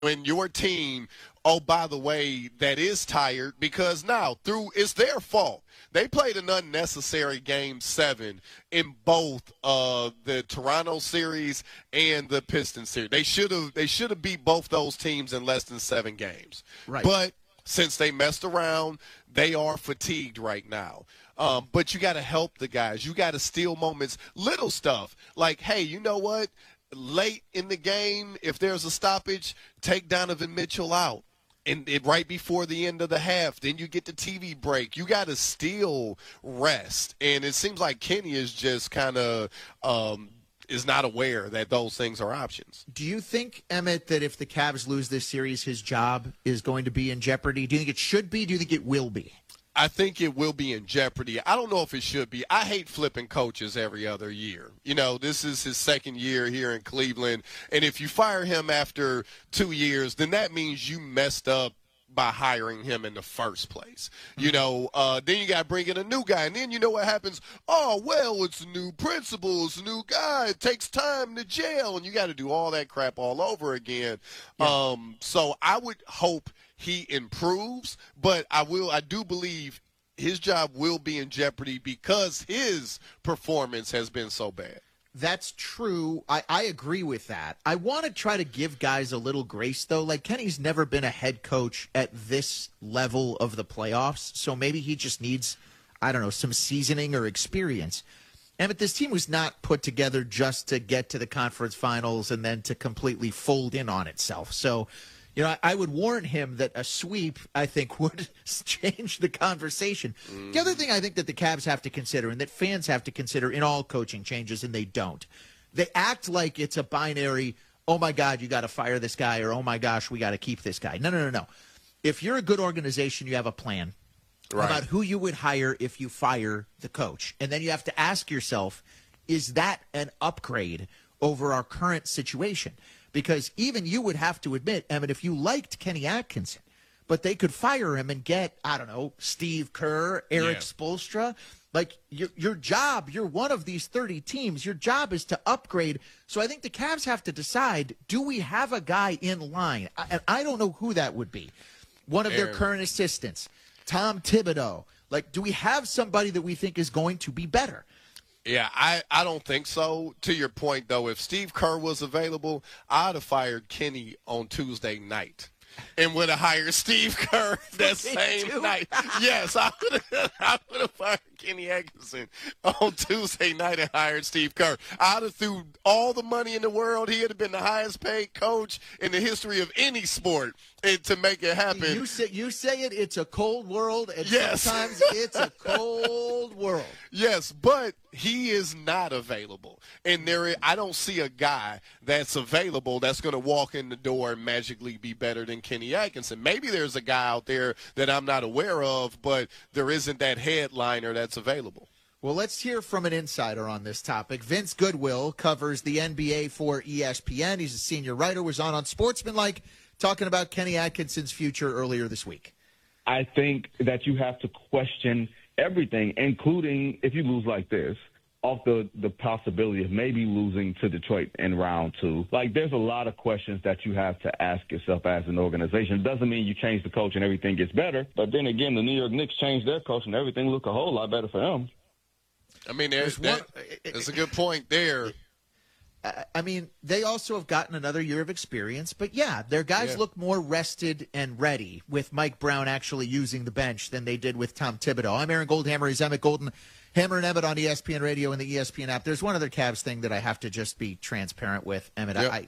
when your team, oh, by the way, that is tired because now it's their fault. They played an unnecessary game 7 in both the Toronto series and the Pistons series. They should have beat both those teams in less than 7 games. Right. But since they messed around, they are fatigued right now. But you got to help the guys. You got to steal moments, little stuff like, hey, you know what? Late in the game, if there's a stoppage, take Donovan Mitchell out. And right before the end of the half, then you get the TV break. You got to still rest. And it seems like Kenny is just kind of is not aware that those things are options. Do you think, Emmett, that if the Cavs lose this series, his job is going to be in jeopardy? Do you think it should be? Do you think it will be? I think it will be in jeopardy. I don't know if it should be. I hate flipping coaches every other year. You know, this is his second year here in Cleveland. And if you fire him after 2 years, then that means you messed up by hiring him in the first place. You know, then you got to bring in a new guy. And then you know what happens? Oh, well, it's a new principal. It's a new guy. It takes time to jail. And you got to do all that crap all over again. Yeah. So I would hope he improves, but I do believe his job will be in jeopardy because his performance has been so bad. That's true. I agree with that. I want to try to give guys a little grace, though. Like, Kenny's never been a head coach at this level of the playoffs, so maybe he just needs, I don't know, some seasoning or experience. And this team was not put together just to get to the conference finals and then to completely fold in on itself. So, you know, I would warn him that a sweep, I think, would change the conversation. The other thing I think that the Cavs have to consider and that fans have to consider in all coaching changes, and they don't, they act like it's a binary, oh, my God, you got to fire this guy, or oh, my gosh, we got to keep this guy. No. If you're a good organization, you have a plan about who you would hire if you fire the coach. And then you have to ask yourself, is that an upgrade over our current situation? Because even you would have to admit, Emmett, if you liked Kenny Atkinson, but they could fire him and get, I don't know, Steve Kerr, Eric Spoelstra, like your job, you're one of these 30 teams. Your job is to upgrade. So I think the Cavs have to decide, do we have a guy in line? And I don't know who that would be. One of their current assistants, Tom Thibodeau. Like, do we have somebody that we think is going to be better? Yeah, I don't think so. To your point, though, if Steve Kerr was available, I'd have fired Kenny on Tuesday night and would have hired Steve Kerr that same night. Yes, I would have fired Kenny Atkinson on Tuesday night and hired Steve Kerr. I'd have threw all the money in the world. He would have been the highest paid coach in the history of any sport to make it happen. You say it's a cold world, and sometimes it's a cold world. Yes, but he is not available. And I don't see a guy that's available that's going to walk in the door and magically be better than Kenny Atkinson. Maybe there's a guy out there that I'm not aware of, but there isn't that headliner that's available. Well, let's hear from an insider on this topic. Vince Goodwill covers the NBA for ESPN. He's a senior writer, was on Sportsmanlike, talking about Kenny Atkinson's future earlier this week. I think that you have to question everything, including if you lose like this, off the possibility of maybe losing to Detroit in round 2. Like, there's a lot of questions that you have to ask yourself as an organization. It doesn't mean you change the coach and everything gets better. But then again, the New York Knicks changed their coach and everything looked a whole lot better for them. I mean, there's a good point there. I mean, they also have gotten another year of experience. But, yeah, their guys look more rested and ready with Mike Brown actually using the bench than they did with Tom Thibodeau. I'm Aaron Goldhammer. He's Emmett Golden. Hammer and Emmett on ESPN Radio and the ESPN app. There's one other Cavs thing that I have to just be transparent with, Emmett. Yep.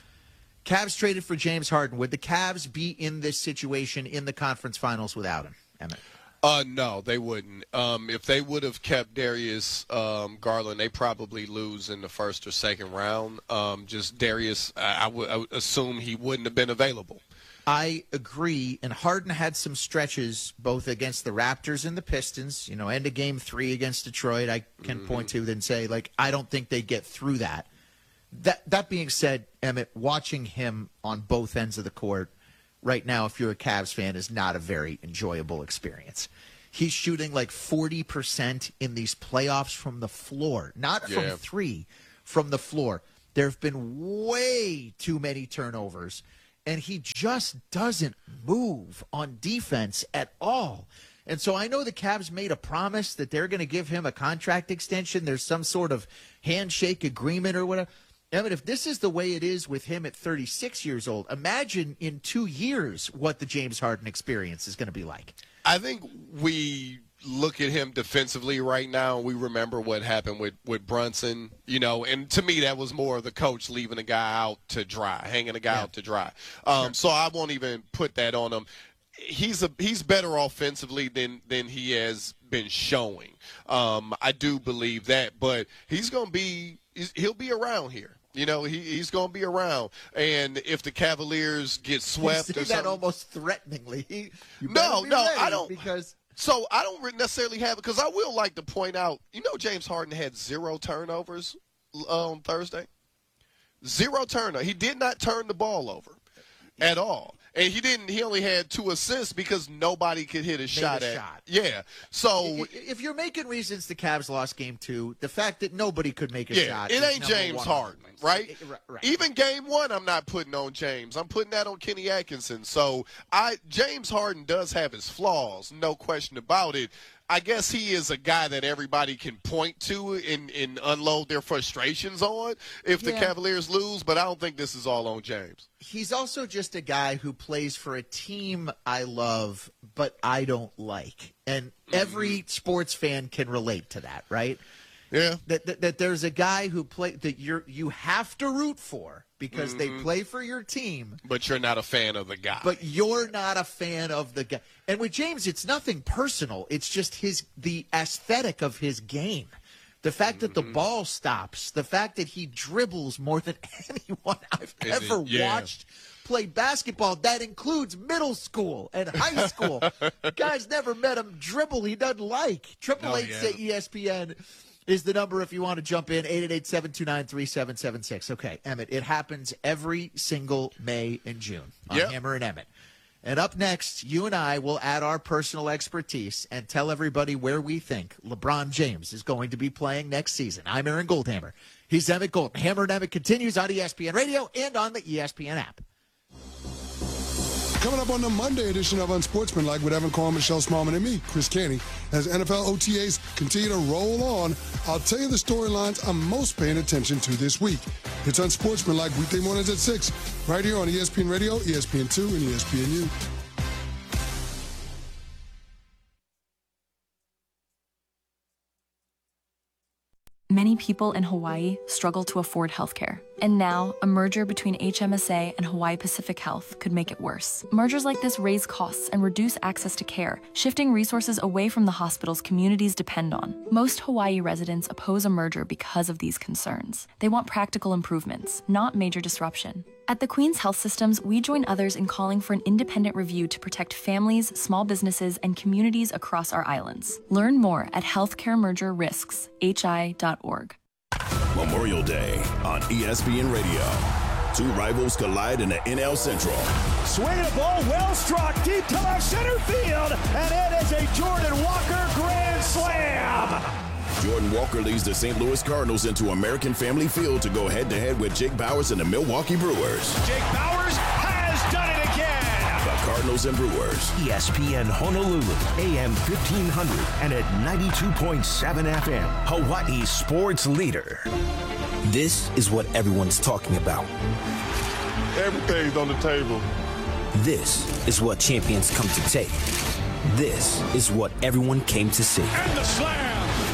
Cavs traded for James Harden. Would the Cavs be in this situation in the conference finals without him, Emmett? No, they wouldn't. If they would have kept Darius Garland, they probably lose in the first or second round. Just Darius, I would assume he wouldn't have been available. I agree, and Harden had some stretches both against the Raptors and the Pistons, end of Game 3 against Detroit. I can point to and say, I don't think they get through that. That being said, Emmett, watching him on both ends of the court right now, if you're a Cavs fan, is not a very enjoyable experience. He's shooting 40% in these playoffs from the floor, not from 3, from the floor. There have been way too many turnovers. and he just doesn't move on defense at all. And so I know the Cavs made a promise that they're going to give him a contract extension. There's some sort of handshake agreement or whatever. I mean, if this is the way it is with him at 36 years old, imagine in 2 years what the James Harden experience is going to be like. I think we look at him defensively right now, and we remember what happened with Brunson, and to me that was more of the coach leaving a guy out to dry, hanging a guy out to dry. So I won't even put that on him. He's better offensively than he has been showing. I do believe that, but he'll be around here. He's going to be around. And if the Cavaliers get swept or something. That almost threateningly. No, I don't. So I don't necessarily have it because I will like to point out, James Harden had 0 turnovers on Thursday. 0 turnover. He did not turn the ball over at all. And he only had 2 assists because nobody could hit a shot. Yeah. So if you're making reasons the Cavs lost game 2, the fact that nobody could make a shot. It ain't James Harden, right? Right? Even game 1, I'm not putting on James. I'm putting that on Kenny Atkinson. So James Harden does have his flaws, no question about it. I guess he is a guy that everybody can point to and unload their frustrations on if the Cavaliers lose, but I don't think this is all on James. He's also just a guy who plays for a team I love, but I don't like. And every sports fan can relate to that, right? Yeah. That there's a guy who that you have to root for because they play for your team. But you're not a fan of the guy. But you're not a fan of the guy. And with James, it's nothing personal. It's just the aesthetic of his game. The fact that the ball stops, the fact that he dribbles more than anyone I've ever watched play basketball. That includes middle school and high school. Guys never met him dribble he doesn't like. 888-ESPN is the number if you want to jump in. 888-729-3776. Okay, Emmett, it happens every single May and June on Hammer and Emmett. And up next, you and I will add our personal expertise and tell everybody where we think LeBron James is going to be playing next season. I'm Aaron Goldhammer. He's Emmett Golden. Hammer and Emmett continues on ESPN Radio and on the ESPN app. Coming up on the Monday edition of Unsportsmanlike with Evan Cohen, Michelle Smallman, and me, Chris Canty. As NFL OTAs continue to roll on, I'll tell you the storylines I'm most paying attention to this week. It's Unsportsmanlike weekday mornings at 6, right here on ESPN Radio, ESPN2, and ESPNU. Many people in Hawaii struggle to afford healthcare. And now, a merger between HMSA and Hawaii Pacific Health could make it worse. Mergers like this raise costs and reduce access to care, shifting resources away from the hospitals communities depend on. Most Hawaii residents oppose a merger because of these concerns. They want practical improvements, not major disruption. At the Queen's Health Systems, we join others in calling for an independent review to protect families, small businesses, and communities across our islands. Learn more at healthcaremergerrisks.hi.org. Memorial Day on ESPN Radio. 2 rivals collide in the NL Central. Swing the ball, well struck deep to left center field, and it is a Jordan Walker grand slam. Jordan Walker leads the St. Louis Cardinals into American Family Field to go head-to-head with Jake Bauers and the Milwaukee Brewers. Jake Bauers has done it again. The Cardinals and Brewers. ESPN Honolulu, AM 1500 and at 92.7 FM, Hawaii's sports leader. This is what everyone's talking about. Everything's on the table. This is what champions come to take. This is what everyone came to see. And the slam!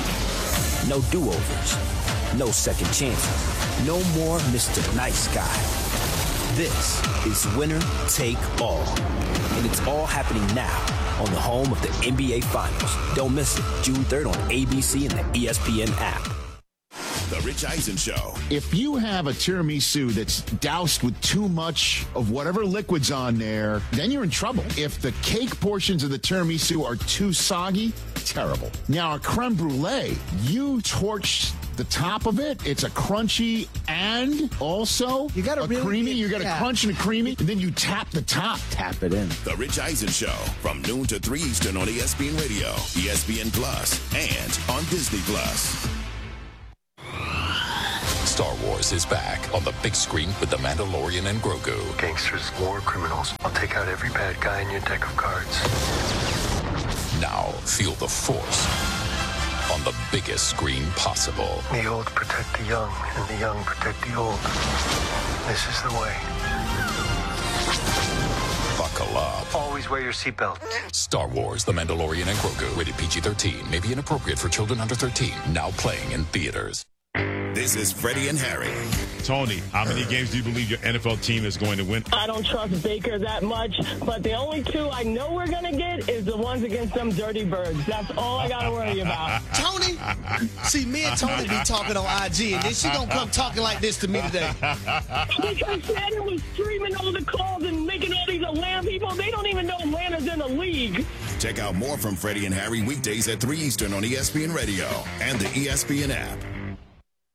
No do-overs. No second chances. No more Mr. Nice Guy. This is winner take all. And it's all happening now on the home of the NBA Finals. Don't miss it. June 3rd on ABC and the ESPN app. The Rich Eisen Show. If you have a tiramisu that's doused with too much of whatever liquid's on there, then you're in trouble. If the cake portions of the tiramisu are too soggy, terrible. Now, a creme brulee, you torch the top of it. It's a crunchy and also you got a really creamy. You got a crunch and a creamy, and then you tap the top. Tap it in. The Rich Eisen Show from noon to 3 Eastern on ESPN Radio, ESPN Plus, and on Disney Plus. Star Wars is back on the big screen with The Mandalorian and Grogu. Gangsters, war criminals. I'll take out every bad guy in your deck of cards. Now feel the Force on the biggest screen possible. The old protect the young, and the young protect the old. This is the way. Buckle up. Always wear your seatbelt. Star Wars, The Mandalorian and Grogu. Rated PG-13. May be inappropriate for children under 13. Now playing in theaters. This is Freddie and Harry. Tony, how many games do you believe your NFL team is going to win? I don't trust Baker that much, but the only two I know we're going to get is the ones against them dirty birds. That's all I got to worry about. Tony, see, me and Tony be talking on IG, and then she going to come talking like this to me today. Because Shannon was streaming all the calls and making all these Atlanta people. They don't even know Atlanta's in the league. Check out more from Freddie and Harry weekdays at 3 Eastern on ESPN Radio and the ESPN app.